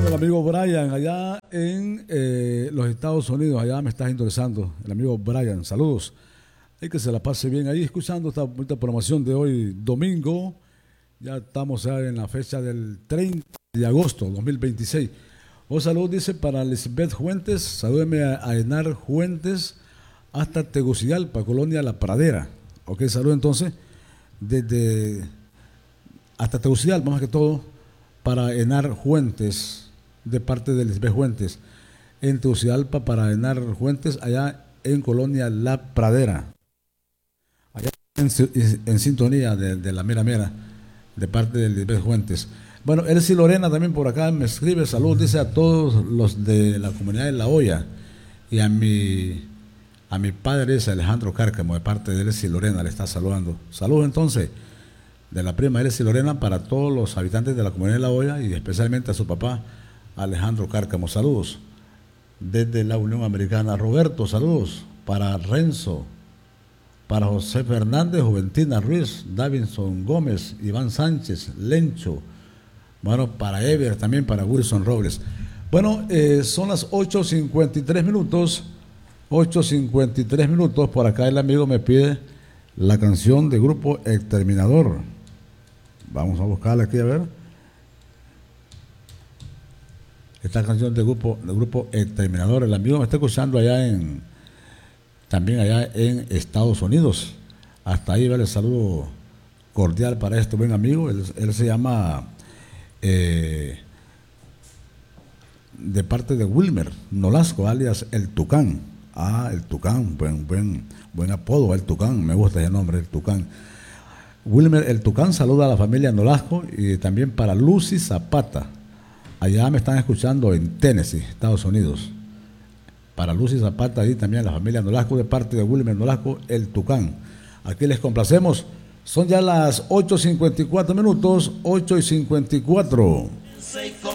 el amigo Brian allá en los Estados Unidos. Allá me estás interesando, el amigo Brian. Saludos. Hay que se la pase bien ahí escuchando esta bonita programación de hoy, domingo. Ya estamos ya en la fecha del 30 de agosto 2026. Un saludo, dice, para Lisbeth Fuentes. Salúdeme a Enar Fuentes hasta Tegucigalpa, Colonia La Pradera. Ok, saludo entonces desde hasta Tegucigalpa, más que todo, para Enar Fuentes, de parte de Lisbeth Fuentes. En Tegucigalpa, para Enar Fuentes, allá en Colonia La Pradera. Allá en sintonía de la mera, de parte de Lisbeth Fuentes. Bueno, Elsie Lorena también por acá me escribe, saludos, dice, a todos los de la comunidad de La Hoya y a mi padre, es Alejandro Cárcamo, de parte de Elsie Lorena, le está saludando. Saludos entonces de la prima Elsie Lorena para todos los habitantes de la comunidad de La Hoya y especialmente a su papá Alejandro Cárcamo. Saludos desde la Unión Americana. Roberto, saludos para Renzo, para José Fernández, Juventina Ruiz, Davinson Gómez, Iván Sánchez, Lencho, bueno, para Ever, también para Wilson Robles. Bueno, son las 8:53 minutos, 8:53 minutos. Por acá el amigo me pide la canción de Grupo Exterminador. Vamos a buscarla aquí a ver. Esta canción de grupo Exterminador. El amigo me está escuchando también allá en Estados Unidos. Hasta ahí, vale, saludo cordial para este buen amigo. Él se llama de parte de Wilmer Nolasco, alias El Tucán. El Tucán, buen apodo, El Tucán, me gusta ese nombre, El Tucán. Wilmer El Tucán saluda a la familia Nolasco y también para Lucy Zapata. Allá me están escuchando en Tennessee, Estados Unidos. Para Lucy Zapata y también la familia Nolasco de parte de Wilmer Nolasco, El Tucán. Aquí les complacemos. Son ya las 8:54 minutos, 8:54.